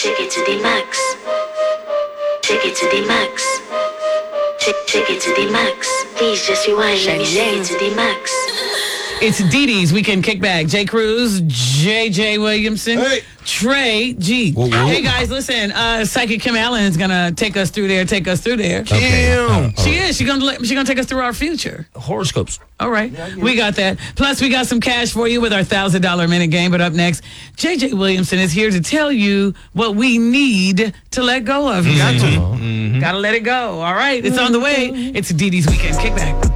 Take it to the max. Take it to the max. Take it to the max. Please just rewind. Let me take it to the max. It's Dee Dee's Weekend Kickback. Jay Cruz, J.J. Williamson, Trey G. Whoa. Hey, guys, listen. Psychic Kim Allen is going to take us through there. Okay. She is. She's gonna take us through our future. Horoscopes. All right. We got that. Plus, we got some cash for you with our $1,000 minute game. But up next, J.J. Williamson is here to tell you what we need to let go of. You got to. Got to let it go. All right. It's on the way. It's Dee Dee's Weekend Kickback.